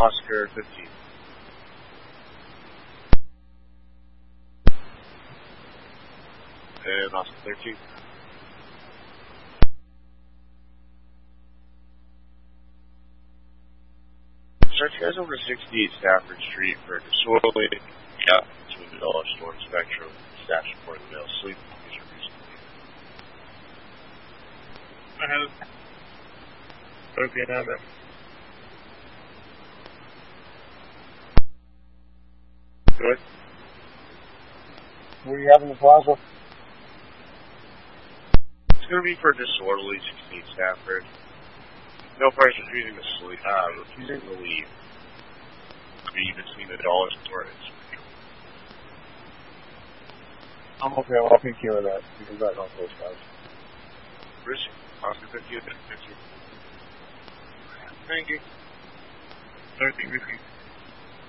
Oscar 15. And Oscar 13. Start you guys over 68 Stafford Street for a disorderly gap between the dollar store and Spectrum. Staff support the male sleep. I have Vietnam. Good. What do you have in the plaza? It's going to be for disorderly 16 Stafford. No person refusing to sleep. Refusing to leave. Be between the dollar store and Spectrum. I'm okay. I'll take care of that because I know those guys. Rich, Oscar 15. Thank you. 13 repeat.